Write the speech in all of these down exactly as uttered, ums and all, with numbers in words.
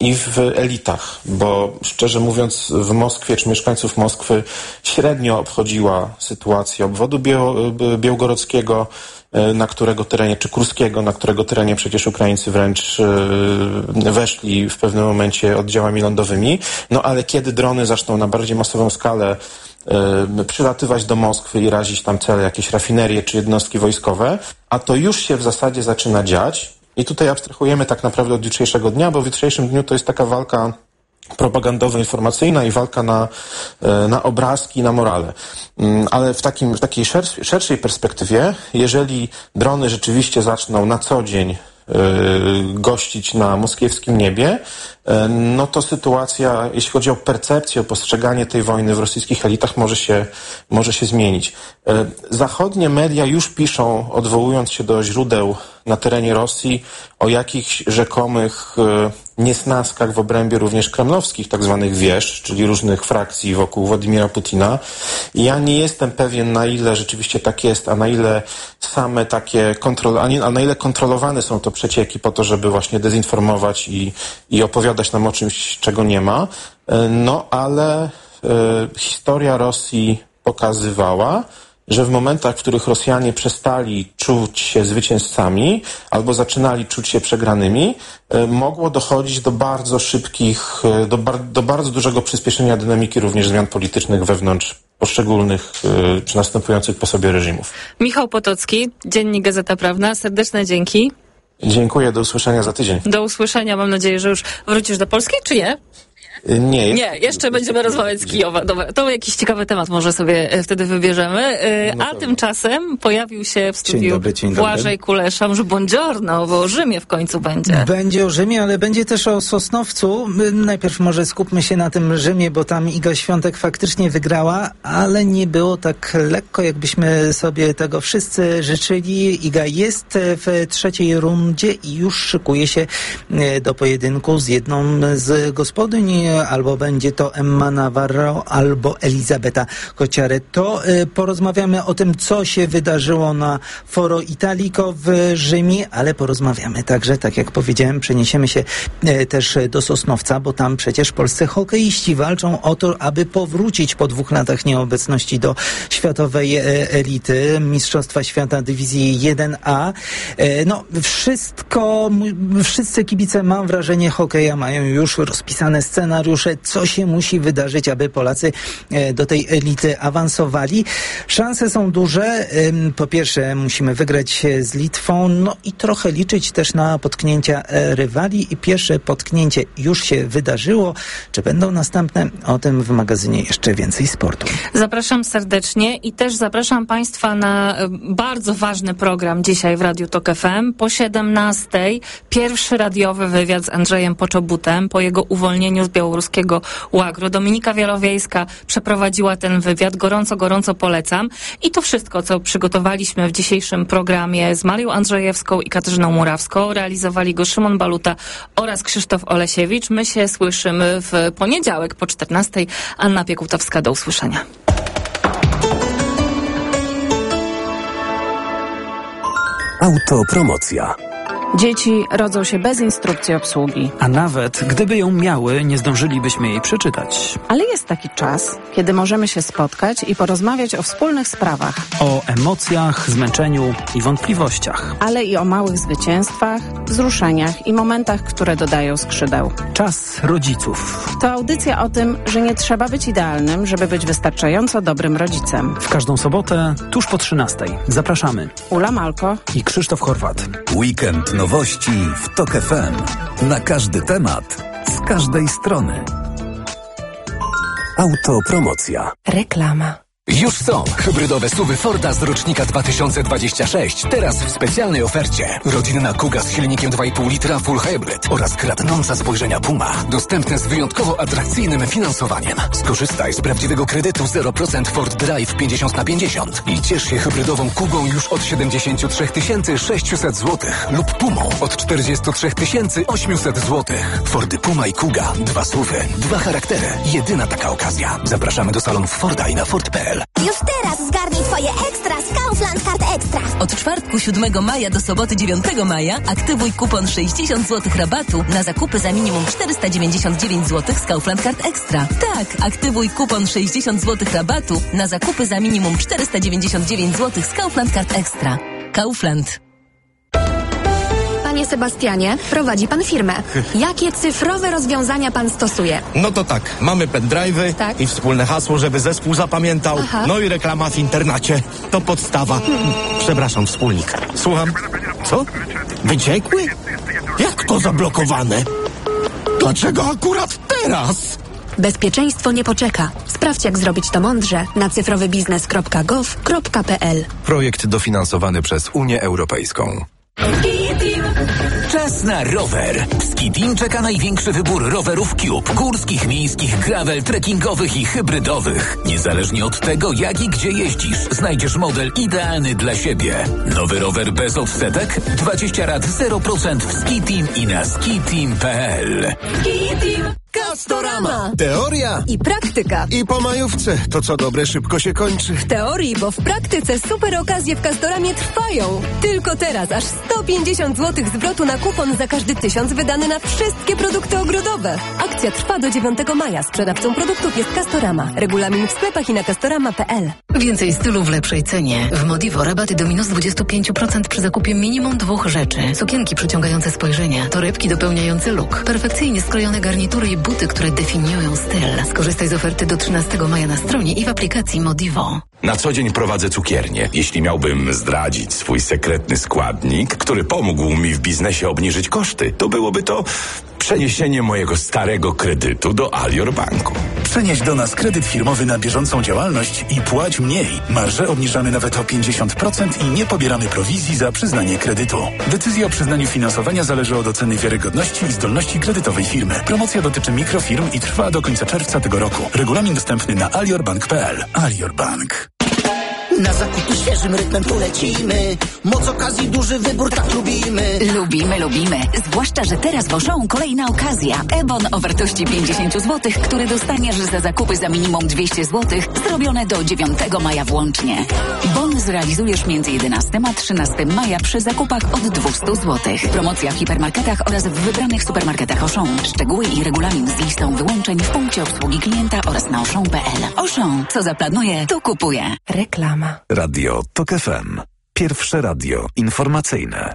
i w elitach, bo szczerze mówiąc w Moskwie, czy mieszkańców Moskwy średnio obchodziła sytuacja obwodu Biał- białgorodzkiego, na którego terenie, czy kurskiego, na którego terenie przecież Ukraińcy wręcz weszli w pewnym momencie oddziałami lądowymi. No ale kiedy drony zaczną na bardziej masową skalę przylatywać do Moskwy i razić tam cele, jakieś rafinerie czy jednostki wojskowe, a to już się w zasadzie zaczyna dziać. I tutaj abstrahujemy tak naprawdę od jutrzejszego dnia, bo w jutrzejszym dniu to jest taka walka propagandowo-informacyjna i walka na, na obrazki, na morale. Ale w, takim, w takiej szerszej, szerszej perspektywie, jeżeli drony rzeczywiście zaczną na co dzień gościć na moskiewskim niebie, no to sytuacja, jeśli chodzi o percepcję, o postrzeganie tej wojny w rosyjskich elitach może się, może się zmienić. Zachodnie media już piszą, odwołując się do źródeł na terenie Rosji, o jakichś rzekomych niesnaskach w obrębie również kremlowskich tak zwanych wież, czyli różnych frakcji wokół Władimira Putina. I ja nie jestem pewien, na ile rzeczywiście tak jest, a na ile same takie kontrol, a, nie, a na ile kontrolowane są to przecieki po to, żeby właśnie dezinformować i, i opowiadać nam o czymś, czego nie ma. No ale e, historia Rosji pokazywała, że w momentach, w których Rosjanie przestali czuć się zwycięzcami albo zaczynali czuć się przegranymi, mogło dochodzić do bardzo szybkich, do, bar, do bardzo dużego przyspieszenia dynamiki również zmian politycznych wewnątrz poszczególnych czy następujących po sobie reżimów. Michał Potocki, Dziennik Gazeta Prawna. Serdeczne dzięki. Dziękuję, do usłyszenia za tydzień. Do usłyszenia, mam nadzieję, że już wrócisz do Polski, czy nie? Nie, nie, jeszcze będziemy rozmawiać z Kijowa. Dobra, to jakiś ciekawy temat może sobie wtedy wybierzemy. No A tymczasem pojawił się w studiu dzień dobry, dzień dobry. Błażej Kulesza, że buongiorno, bo o Rzymie w końcu będzie. Będzie o Rzymie, ale będzie też o Sosnowcu. Najpierw może skupmy się na tym Rzymie, bo tam Iga Świątek faktycznie wygrała, ale nie było tak lekko, jakbyśmy sobie tego wszyscy życzyli. Iga jest w trzeciej rundzie i już szykuje się do pojedynku z jedną z gospodyń. Albo będzie to Emma Navarro, albo Elizabeta Cocciaretto. Porozmawiamy o tym, co się wydarzyło na Foro Italico w Rzymie, ale porozmawiamy także, tak jak powiedziałem, przeniesiemy się też do Sosnowca, bo tam przecież polscy hokeiści walczą o to, aby powrócić po dwóch latach nieobecności do światowej elity, Mistrzostwa Świata Dywizji jeden A. No, wszystko, wszyscy kibice, mam wrażenie, hokeja mają już rozpisane scenariusze, co się musi wydarzyć, aby Polacy do tej elity awansowali. Szanse są duże. Po pierwsze, musimy wygrać z Litwą, no i trochę liczyć też na potknięcia rywali. I pierwsze potknięcie już się wydarzyło. Czy będą następne? O tym w magazynie Jeszcze Więcej Sportu. Zapraszam serdecznie i też zapraszam Państwa na bardzo ważny program dzisiaj w Radiu Tok F M. Po siedemnastej pierwszy radiowy wywiad z Andrzejem Poczobutem po jego uwolnieniu z białoruskiego łagru. Dominika Wielowiejska przeprowadziła ten wywiad. Gorąco, gorąco polecam. I to wszystko, co przygotowaliśmy w dzisiejszym programie z Marią Andrzejewską i Katarzyną Murawską. Realizowali go Szymon Baluta oraz Krzysztof Olesiewicz. My się słyszymy w poniedziałek po czternastej. Anna Piekutowska, do usłyszenia. Autopromocja. Dzieci rodzą się bez instrukcji obsługi. A nawet gdyby ją miały, nie zdążylibyśmy jej przeczytać. Ale jest taki czas, kiedy możemy się spotkać i porozmawiać o wspólnych sprawach. O emocjach, zmęczeniu i wątpliwościach. Ale i o małych zwycięstwach, wzruszeniach i momentach, które dodają skrzydeł. Czas rodziców. To audycja o tym, że nie trzeba być idealnym, żeby być wystarczająco dobrym rodzicem. W każdą sobotę, tuż po trzynastej. Zapraszamy. Ula Malko i Krzysztof Horwat. Weekend nowości w Tok F M. Na każdy temat, z każdej strony. Autopromocja. Reklama. Już są hybrydowe suwy Forda z rocznika dwa tysiące dwudziestego szóstego. Teraz w specjalnej ofercie. Rodzinna Kuga z silnikiem dwa i pół litra Full Hybrid oraz kradnąca spojrzenia Puma. Dostępne z wyjątkowo atrakcyjnym finansowaniem. Skorzystaj z prawdziwego kredytu zero procent Ford Drive pięćdziesiąt na pięćdziesiąt i ciesz się hybrydową Kugą już od siedemdziesiąt trzy tysiące sześćset złotych lub Pumą od czterdzieści trzy tysiące osiemset złotych. Fordy Puma i Kuga. Dwa suwy, dwa charaktery. Jedyna taka okazja. Zapraszamy do salonów Forda i na Ford kropka p l. Już teraz zgarnij i twoje ekstra z Kaufland Card Extra. Od czwartku siódmego maja do soboty dziewiątego maja aktywuj kupon sześćdziesiąt złotych rabatu na zakupy za minimum czterysta dziewięćdziesiąt dziewięć złotych z Kaufland Card Extra. Tak, aktywuj kupon sześćdziesiąt złotych rabatu na zakupy za minimum czterysta dziewięćdziesiąt dziewięć złotych z Kaufland Card Extra. Kaufland. Panie Sebastianie, prowadzi pan firmę. Jakie cyfrowe rozwiązania pan stosuje? No to tak, mamy pendrive'y tak. i wspólne hasło, żeby zespół zapamiętał. Aha. No i reklama w internecie. To podstawa. Hmm. Przepraszam, wspólnik. Słucham. Co? Wyciekły? Jak to zablokowane? Dlaczego akurat teraz? Bezpieczeństwo nie poczeka. Sprawdź, jak zrobić to mądrze na cyfrowybiznes kropka gov kropka pl. Projekt dofinansowany przez Unię Europejską. Czas na rower. W Ski Team czeka największy wybór rowerów Cube. Górskich, miejskich, gravel, trekkingowych i hybrydowych. Niezależnie od tego, jak i gdzie jeździsz, znajdziesz model idealny dla siebie. Nowy rower bez odsetek? dwadzieścia rat zero procent w Ski Team i na skiteam kropka p l. Ski Team Castorama. Teoria i praktyka. I po majówce. To co dobre szybko się kończy. W teorii, bo w praktyce super okazje w Castoramie trwają. Tylko teraz aż sto pięćdziesiąt złotych zwrotu na kupon za każdy tysiąc wydany na wszystkie produkty ogrodowe. Akcja trwa do dziewiątego maja. Sprzedawcą produktów jest Castorama. Regulamin w sklepach i na castorama kropka p l. Więcej stylu w lepszej cenie. W Modivo rabaty do minus dwadzieścia pięć procent przy zakupie minimum dwóch rzeczy. Sukienki przyciągające spojrzenia, torebki dopełniające look, perfekcyjnie skrojone garnitury i buty, które definiują styl. Skorzystaj z oferty do trzynastego maja na stronie i w aplikacji Modivo. Na co dzień prowadzę cukiernię. Jeśli miałbym zdradzić swój sekretny składnik, który pomógł mi w biznesie obniżyć koszty, to byłoby to przeniesienie mojego starego kredytu do Alior Banku. Przenieś do nas kredyt firmowy na bieżącą działalność i płać mniej. Marże obniżamy nawet o pięćdziesiąt procent i nie pobieramy prowizji za przyznanie kredytu. Decyzja o przyznaniu finansowania zależy od oceny wiarygodności i zdolności kredytowej firmy. Promocja dotyczy mikrofirm i trwa do końca czerwca tego roku. Regulamin dostępny na aliorbank kropka p l. Alior Bank. Na zakupy świeżym rytmem tu lecimy. Moc okazji, duży wybór, tak lubimy. Lubimy, lubimy. Zwłaszcza, że teraz w Auchan kolejna okazja. E-bon o wartości pięćdziesiąt złotych, który dostaniesz za zakupy za minimum dwieście złotych, zrobione do dziewiątego maja włącznie. Bon zrealizujesz między jedenastego a trzynastego maja przy zakupach od dwieście złotych. Promocja w hipermarketach oraz w wybranych supermarketach Auchan. Szczegóły i regulamin z listą wyłączeń w punkcie obsługi klienta oraz na auchan kropka p l. Auchan, co zaplanuje, to kupuje. Reklama. Radio TOK F M. Pierwsze radio informacyjne.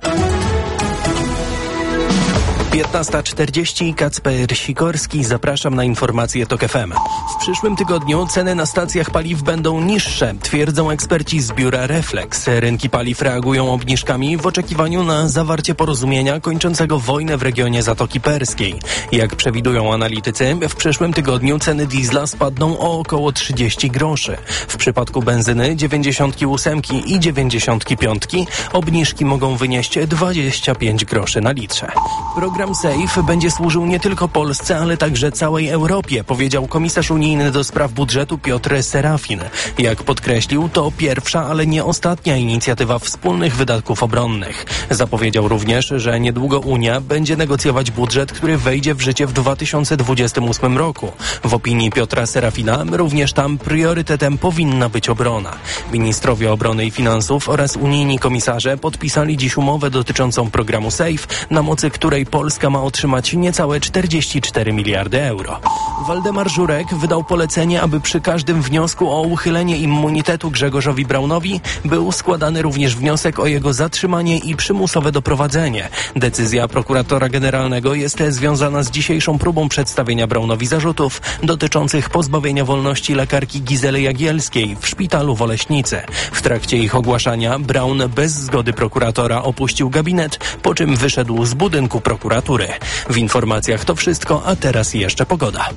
piętnasta czterdzieści, Kacper Sikorski, zapraszam na informacje TOK F M. W przyszłym tygodniu ceny na stacjach paliw będą niższe, twierdzą eksperci z biura Reflex. Rynki paliw reagują obniżkami w oczekiwaniu na zawarcie porozumienia kończącego wojnę w regionie Zatoki Perskiej. Jak przewidują analitycy, w przyszłym tygodniu ceny diesla spadną o około trzydzieści groszy. W przypadku benzyny dziewięćdziesiątki ósemki i dziewięćdziesiątki piątki obniżki mogą wynieść dwadzieścia pięć groszy na litrze. Program SAFE będzie służył nie tylko Polsce, ale także całej Europie, powiedział komisarz unijny do spraw budżetu Piotr Serafin. Jak podkreślił, to pierwsza, ale nie ostatnia inicjatywa wspólnych wydatków obronnych. Zapowiedział również, że niedługo Unia będzie negocjować budżet, który wejdzie w życie w dwa tysiące dwudziestym ósmym roku. W opinii Piotra Serafina również tam priorytetem powinna być obrona. Ministrowie obrony i finansów oraz unijni komisarze podpisali dziś umowę dotyczącą programu SAFE, na mocy której Polska ma otrzymać niecałe czterdzieści cztery miliardy euro. Waldemar Żurek wydał polecenie, aby przy każdym wniosku o uchylenie immunitetu Grzegorzowi Braunowi był składany również wniosek o jego zatrzymanie i przymusowe doprowadzenie. Decyzja prokuratora generalnego jest związana z dzisiejszą próbą przedstawienia Braunowi zarzutów dotyczących pozbawienia wolności lekarki Gizely Jagielskiej w szpitalu w Oleśnicy. W trakcie ich ogłaszania Braun bez zgody prokuratora opuścił gabinet, po czym wyszedł z budynku prokuratury. W informacjach to wszystko, a teraz jeszcze pogoda.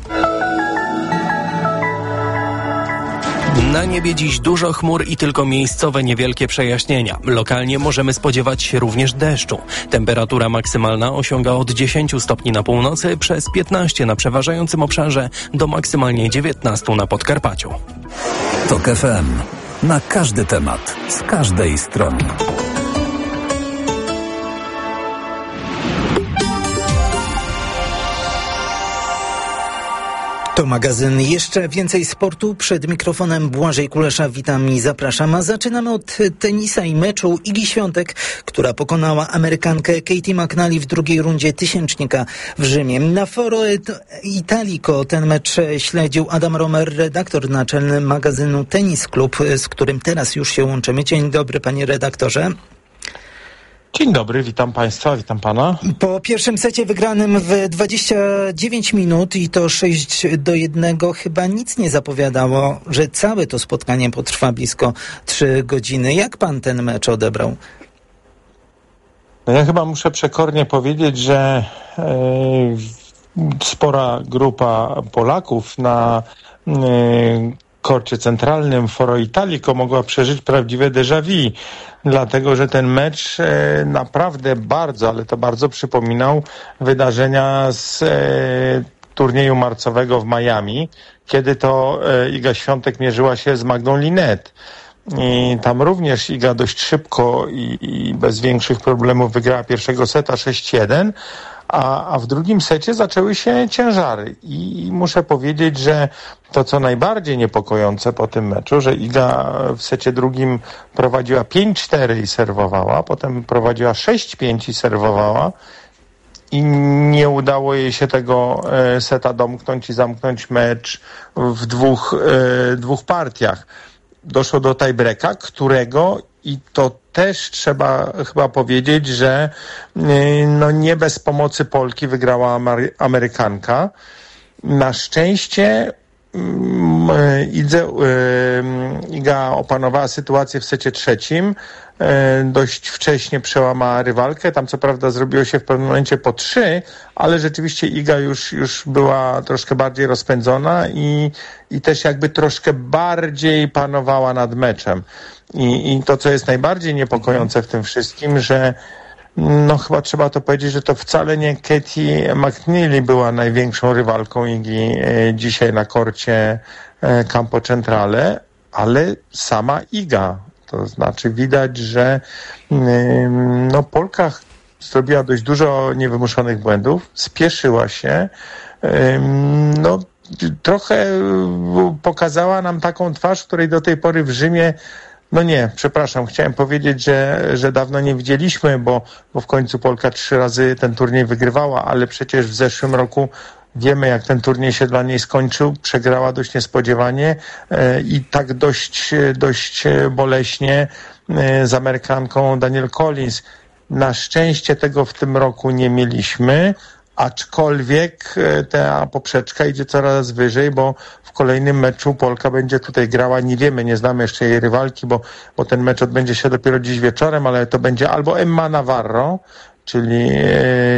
Na niebie dziś dużo chmur i tylko miejscowe niewielkie przejaśnienia. Lokalnie możemy spodziewać się również deszczu. Temperatura maksymalna osiąga od dziesięciu stopni na północy przez piętnaście na przeważającym obszarze do maksymalnie dziewiętnastu na Podkarpaciu. TOK F M. Na każdy temat, z każdej strony. To magazyn Jeszcze Więcej Sportu. Przed mikrofonem Błażej Kulesza. Witam i zapraszam. A zaczynamy od tenisa i meczu Igi Świątek, która pokonała Amerykankę Katie McNally w drugiej rundzie tysięcznika w Rzymie. Na Foro Italico ten mecz śledził Adam Romer, redaktor naczelny magazynu Tenis Klub, z którym teraz już się łączymy. Dzień dobry, panie redaktorze. Dzień dobry, witam państwa, witam pana. Po pierwszym secie wygranym w dwadzieścia dziewięć minut i to sześć do jednego chyba nic nie zapowiadało, że całe to spotkanie potrwa blisko trzy godziny. Jak pan ten mecz odebrał? No ja chyba muszę przekornie powiedzieć, że e, spora grupa Polaków na e, korcie centralnym Foro Italico mogła przeżyć prawdziwe déjà vu, dlatego że ten mecz e, naprawdę bardzo, ale to bardzo przypominał wydarzenia z e, turnieju marcowego w Miami, kiedy to e, Iga Świątek mierzyła się z Magdą Linette. I tam również Iga dość szybko i, i bez większych problemów wygrała pierwszego seta sześć jeden, a, a w drugim secie zaczęły się ciężary. I, I muszę powiedzieć, że to, co najbardziej niepokojące po tym meczu, że Iga w secie drugim prowadziła pięć cztery i serwowała, potem prowadziła sześć pięć i serwowała i nie udało jej się tego e, seta domknąć i zamknąć mecz w dwóch, e, dwóch partiach. Doszło do tiebreaka, którego, i to też trzeba chyba powiedzieć, że no nie bez pomocy Polki wygrała Amery- Amerykanka. Na szczęście Idze, Iga opanowała sytuację w secie trzecim, dość wcześnie przełamała rywalkę, tam co prawda zrobiło się w pewnym momencie po trzy, ale rzeczywiście Iga już, już była troszkę bardziej rozpędzona i, i też jakby troszkę bardziej panowała nad meczem. I, i to, co jest najbardziej niepokojące w tym wszystkim, że no chyba trzeba to powiedzieć, że to wcale nie Katie McNally była największą rywalką Igi e, dzisiaj na korcie e, Campo Centrale, ale sama Iga. To znaczy widać, że e, no Polka zrobiła dość dużo niewymuszonych błędów, spieszyła się, e, no trochę pokazała nam taką twarz, której do tej pory w Rzymie No nie, przepraszam, chciałem powiedzieć, że, że dawno nie widzieliśmy, bo, bo w końcu Polka trzy razy ten turniej wygrywała, ale przecież w zeszłym roku wiemy, jak ten turniej się dla niej skończył. Przegrała dość niespodziewanie e, i tak dość, dość boleśnie e, z Amerykanką Danielle Collins. Na szczęście tego w tym roku nie mieliśmy, aczkolwiek ta poprzeczka idzie coraz wyżej, bo w kolejnym meczu Polka będzie tutaj grała, nie wiemy, nie znamy jeszcze jej rywalki, bo, bo ten mecz odbędzie się dopiero dziś wieczorem, ale to będzie albo Emma Navarro, czyli e,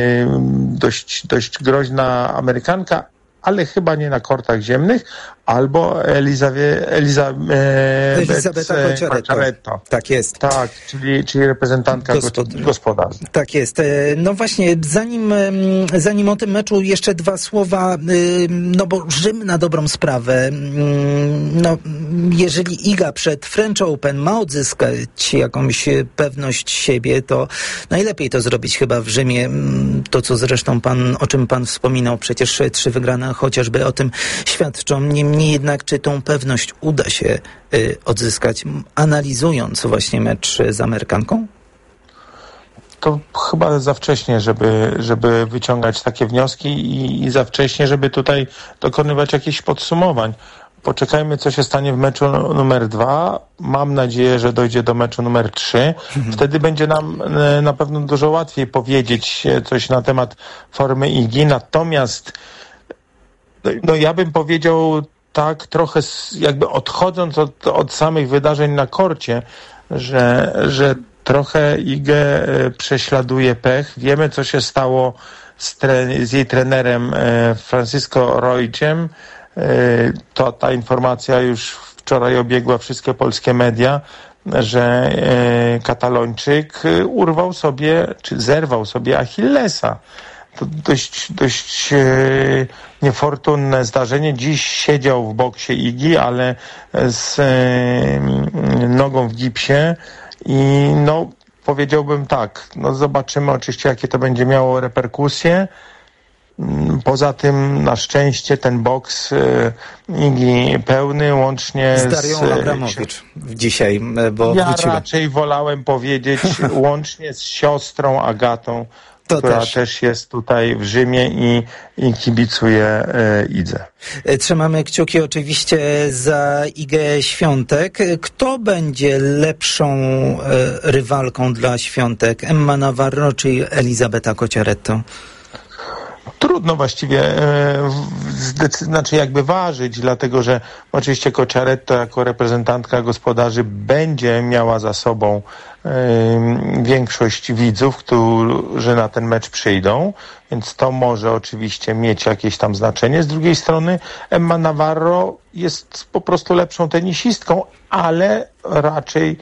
dość, dość groźna Amerykanka, ale chyba nie na kortach ziemnych, albo Elizawie, Elizabeth, Elizabeta Cocciaretto. Tak jest. Tak, czyli, czyli reprezentantka Gospod... gospodarzy. Tak jest. No właśnie, zanim, zanim o tym meczu jeszcze dwa słowa, no bo Rzym na dobrą sprawę, no jeżeli Iga przed French Open ma odzyskać jakąś pewność siebie, to najlepiej to zrobić chyba w Rzymie. To, co zresztą pan, o czym pan wspominał, przecież trzy wygrane chociażby o tym świadczą. Niemniej jednak, czy tą pewność uda się y, odzyskać, analizując właśnie mecz z Amerykanką? To chyba za wcześnie, żeby, żeby wyciągać takie wnioski i, i za wcześnie, żeby tutaj dokonywać jakichś podsumowań. Poczekajmy, co się stanie w meczu numer dwa. Mam nadzieję, że dojdzie do meczu numer trzy. Wtedy będzie nam na pewno dużo łatwiej powiedzieć coś na temat formy Igi. Natomiast no ja bym powiedział tak trochę jakby odchodząc od, od samych wydarzeń na korcie, że, że trochę Igę prześladuje pech. Wiemy, co się stało z, tre- z jej trenerem Francisco Roichem. To ta informacja już wczoraj obiegła wszystkie polskie media, że Katalończyk urwał sobie, czy zerwał sobie Achillesa. To dość, dość e, niefortunne zdarzenie. Dziś siedział w boksie Igi, ale z e, nogą w gipsie i no powiedziałbym tak, no zobaczymy oczywiście, jakie to będzie miało reperkusje. Poza tym na szczęście ten boks Igi pełny, łącznie z Darią z, Abramowicz dzisiaj, bo ja wróciła. raczej wolałem powiedzieć łącznie z siostrą Agatą, To która też. też jest tutaj w Rzymie i, i kibicuje e, Idze. Trzymamy kciuki oczywiście za Igę Świątek. Kto będzie lepszą e, rywalką dla Świątek? Emma Navarro czy Elizabeta Cocciaretto? Trudno właściwie e, zdecy- znaczy jakby ważyć, dlatego że oczywiście Cocciaretto jako reprezentantka gospodarzy będzie miała za sobą e, większość widzów, którzy na ten mecz przyjdą, więc to może oczywiście mieć jakieś tam znaczenie. Z drugiej strony Emma Navarro jest po prostu lepszą tenisistką, ale raczej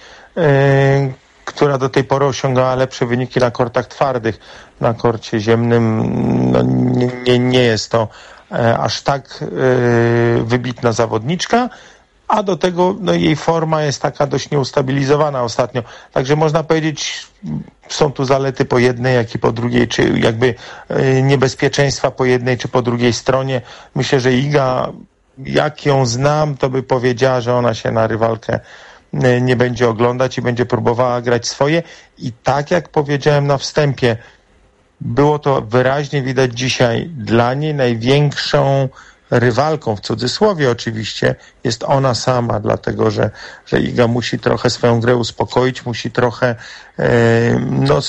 e, która do tej pory osiągała lepsze wyniki na kortach twardych. Na korcie ziemnym no, nie, nie, nie jest to e, aż tak e, wybitna zawodniczka, a do tego no, jej forma jest taka dość nieustabilizowana ostatnio. Także można powiedzieć, są tu zalety po jednej, jak i po drugiej, czy jakby e, niebezpieczeństwa po jednej, czy po drugiej stronie. Myślę, że Iga, jak ją znam, to by powiedziała, że ona się na rywalkę nie będzie oglądać i będzie próbowała grać swoje. I tak jak powiedziałem na wstępie, było to wyraźnie widać dzisiaj, dla niej największą rywalką, w cudzysłowie oczywiście, jest ona sama, dlatego że, że Iga musi trochę swoją grę uspokoić, musi trochę e, no,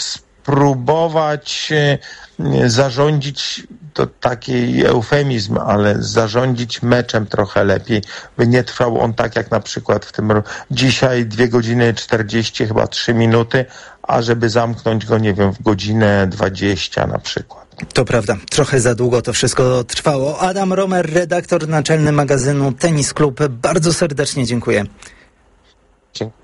spróbować e, zarządzić, to taki eufemizm, ale zarządzić meczem trochę lepiej, by nie trwał on tak jak na przykład w tym dzisiaj dwie godziny czterdzieści, chyba trzy minuty, a żeby zamknąć go, nie wiem, w godzinę dwadzieścia na przykład. To prawda, trochę za długo to wszystko trwało. Adam Romer, redaktor naczelny magazynu Tenis Klub. Bardzo serdecznie dziękuję. Dziękuję.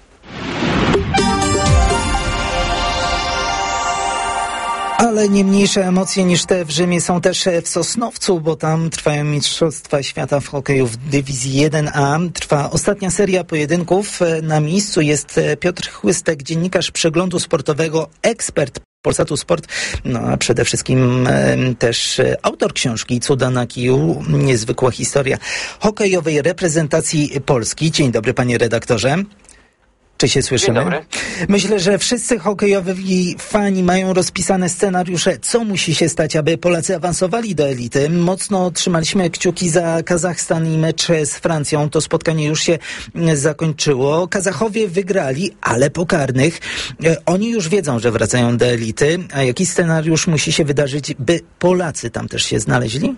Ale nie mniejsze emocje niż te w Rzymie są też w Sosnowcu, bo tam trwają Mistrzostwa Świata w hokeju w dywizji jeden A. Trwa ostatnia seria pojedynków. Na miejscu jest Piotr Chłystek, dziennikarz przeglądu sportowego, ekspert Polsatu Sport, no a przede wszystkim e, też autor książki Cuda na kiju, niezwykła historia hokejowej reprezentacji Polski. Dzień dobry, panie redaktorze. Czy się słyszymy? Dzień dobry. Myślę, że wszyscy hokejowi fani mają rozpisane scenariusze, co musi się stać, aby Polacy awansowali do elity. Mocno trzymaliśmy kciuki za Kazachstan i mecz z Francją. To spotkanie już się zakończyło. Kazachowie wygrali, ale po karnych. Oni już wiedzą, że wracają do elity. A jaki scenariusz musi się wydarzyć, by Polacy tam też się znaleźli?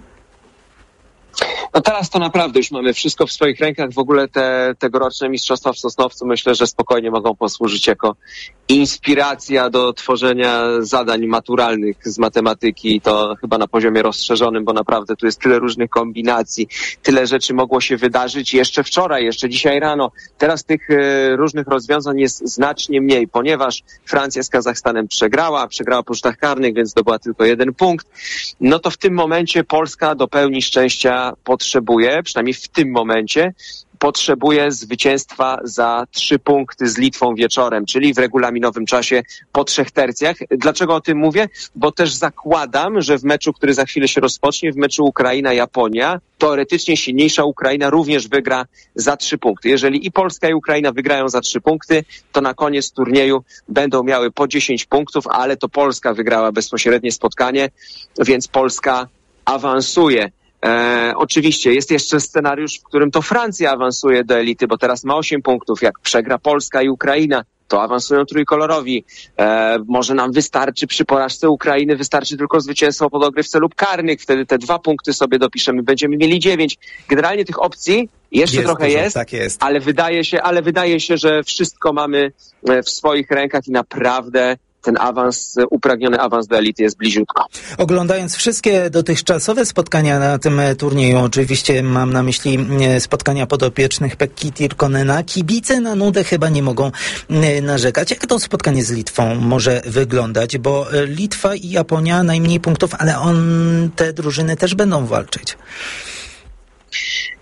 No teraz to naprawdę już mamy wszystko w swoich rękach. W ogóle te tegoroczne mistrzostwa w Sosnowcu myślę, że spokojnie mogą posłużyć jako inspiracja do tworzenia zadań maturalnych z matematyki. To chyba na poziomie rozszerzonym, bo naprawdę tu jest tyle różnych kombinacji, tyle rzeczy mogło się wydarzyć jeszcze wczoraj, jeszcze dzisiaj rano. Teraz tych e, różnych rozwiązań jest znacznie mniej, ponieważ Francja z Kazachstanem przegrała, przegrała po rzutach karnych, więc zdobyła tylko jeden punkt. No to w tym momencie Polska do pełni szczęścia potrzebuje, przynajmniej w tym momencie, potrzebuje zwycięstwa za trzy punkty z Litwą wieczorem, czyli w regulaminowym czasie po trzech tercjach. Dlaczego o tym mówię? Bo też zakładam, że w meczu, który za chwilę się rozpocznie, w meczu Ukraina-Japonia, teoretycznie silniejsza Ukraina również wygra za trzy punkty. Jeżeli i Polska i Ukraina wygrają za trzy punkty, to na koniec turnieju będą miały po dziesięć punktów, ale to Polska wygrała bezpośrednie spotkanie, więc Polska awansuje. E, oczywiście jest jeszcze scenariusz, w którym to Francja awansuje do elity, bo teraz ma osiem punktów. Jak przegra Polska i Ukraina, to awansują trójkolorowi. E, może nam wystarczy przy porażce Ukrainy, wystarczy tylko zwycięstwo po dogrywce lub karnych. Wtedy te dwa punkty sobie dopiszemy. Będziemy mieli dziewięć. Generalnie tych opcji jeszcze jest trochę dużo, jest, tak jest, ale wydaje się, ale wydaje się, że wszystko mamy w swoich rękach i naprawdę ten awans, upragniony awans do elity jest bliziutko. Oglądając wszystkie dotychczasowe spotkania na tym turnieju, oczywiście mam na myśli spotkania podopiecznych Pekki Tirkonena, kibice na nudę chyba nie mogą narzekać. Jak to spotkanie z Litwą może wyglądać? Bo Litwa i Japonia najmniej punktów, ale on, te drużyny też będą walczyć.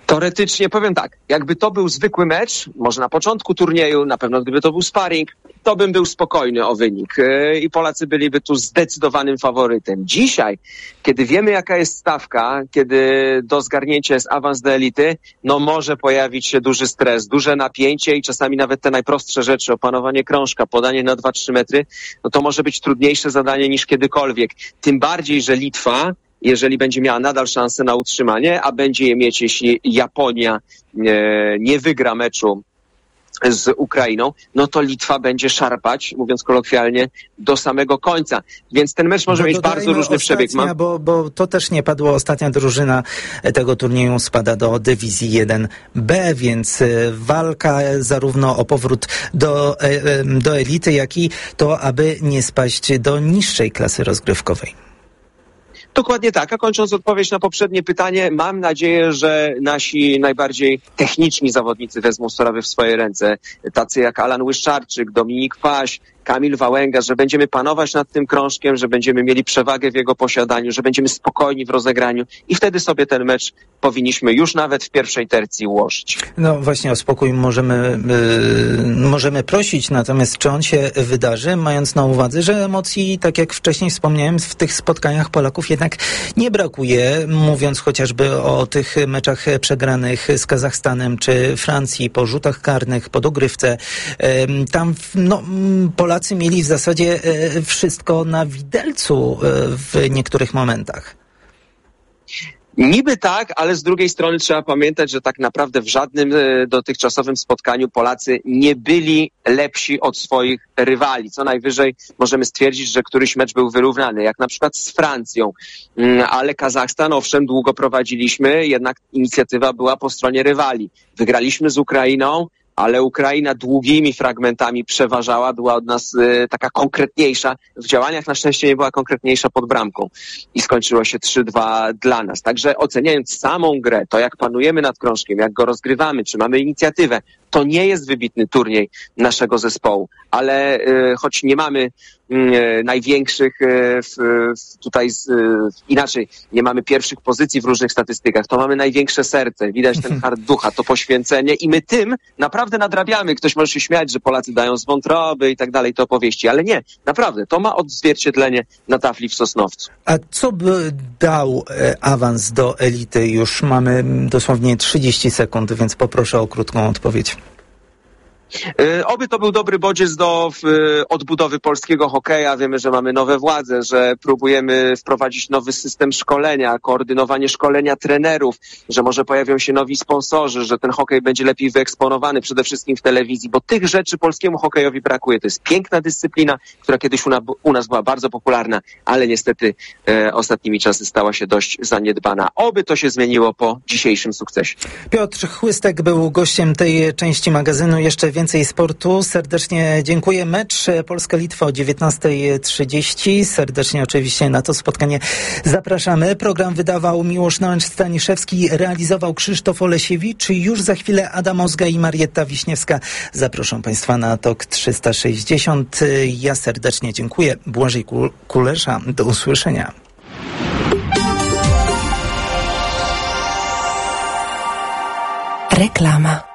Teoretycznie powiem tak, jakby to był zwykły mecz, może na początku turnieju, na pewno gdyby to był sparring, to bym był spokojny o wynik i Polacy byliby tu zdecydowanym faworytem. Dzisiaj, kiedy wiemy jaka jest stawka, kiedy do zgarnięcia jest awans do elity, no może pojawić się duży stres, duże napięcie i czasami nawet te najprostsze rzeczy, opanowanie krążka, podanie na dwa trzy metry, no to może być trudniejsze zadanie niż kiedykolwiek. Tym bardziej, że Litwa, jeżeli będzie miała nadal szansę na utrzymanie, a będzie je mieć, jeśli Japonia e, nie wygra meczu z Ukrainą, no to Litwa będzie szarpać, mówiąc kolokwialnie, do samego końca. Więc ten mecz może no mieć bardzo różny przebieg. Ma... Bo, bo to też nie padło. Ostatnia drużyna tego turnieju spada do dywizji jeden B, więc walka zarówno o powrót do, do elity, jak i to, aby nie spaść do niższej klasy rozgrywkowej. Dokładnie tak. A kończąc odpowiedź na poprzednie pytanie, mam nadzieję, że nasi najbardziej techniczni zawodnicy wezmą sprawy w swoje ręce. Tacy jak Alan Łyszczarczyk, Dominik Paś, Kamil Wałęga, że będziemy panować nad tym krążkiem, że będziemy mieli przewagę w jego posiadaniu, że będziemy spokojni w rozegraniu i wtedy sobie ten mecz powinniśmy już nawet w pierwszej tercji ułożyć. No właśnie o spokój możemy, yy, możemy prosić, natomiast czy on się wydarzy, mając na uwadze, że emocji, tak jak wcześniej wspomniałem, w tych spotkaniach Polaków jednak nie brakuje, mówiąc chociażby o tych meczach przegranych z Kazachstanem czy Francji po rzutach karnych, po dogrywce. Yy, tam no, Polacy Polacy mieli w zasadzie wszystko na widelcu w niektórych momentach. Niby tak, ale z drugiej strony trzeba pamiętać, że tak naprawdę w żadnym dotychczasowym spotkaniu Polacy nie byli lepsi od swoich rywali. Co najwyżej możemy stwierdzić, że któryś mecz był wyrównany, jak na przykład z Francją. Ale Kazachstan, owszem, długo prowadziliśmy, jednak inicjatywa była po stronie rywali. Wygraliśmy z Ukrainą, ale Ukraina długimi fragmentami przeważała, była od nas y, taka konkretniejsza. W działaniach na szczęście nie była konkretniejsza pod bramką i skończyło się trzy dwa dla nas. Także oceniając samą grę, to jak panujemy nad krążkiem, jak go rozgrywamy, czy mamy inicjatywę, to nie jest wybitny turniej naszego zespołu, ale y, choć nie mamy y, największych y, w, w, tutaj z, y, inaczej, nie mamy pierwszych pozycji w różnych statystykach, to mamy największe serce, widać ten hart ducha, to poświęcenie i my tym naprawdę nadrabiamy. Ktoś może się śmiać, że Polacy dają z wątroby i tak dalej, to opowieści, ale nie, naprawdę, to ma odzwierciedlenie na tafli w Sosnowcu. A co by dał e, awans do elity? Już mamy dosłownie trzydzieści sekund, więc poproszę o krótką odpowiedź. Oby to był dobry bodziec do odbudowy polskiego hokeja. Wiemy, że mamy nowe władze, że próbujemy wprowadzić nowy system szkolenia, koordynowanie szkolenia trenerów, że może pojawią się nowi sponsorzy, że ten hokej będzie lepiej wyeksponowany przede wszystkim w telewizji, bo tych rzeczy polskiemu hokejowi brakuje. To jest piękna dyscyplina, która kiedyś u, na, u nas była bardzo popularna, ale niestety e, ostatnimi czasy stała się dość zaniedbana. Oby to się zmieniło po dzisiejszym sukcesie. Piotr Chłystek był gościem tej części magazynu. Jeszcze więcej sportu. Serdecznie dziękuję. Mecz Polska-Litwa o dziewiętnasta trzydzieści. Serdecznie oczywiście na to spotkanie zapraszamy. Program wydawał Miłosz Nałęcz-Staniszewski, realizował Krzysztof Olesiewicz. Już za chwilę Adam Ozga i Marietta Wiśniewska zaproszą Państwa na Tok trzysta sześćdziesiąt. Ja serdecznie dziękuję. Błażej Kulesza. Do usłyszenia. Reklama.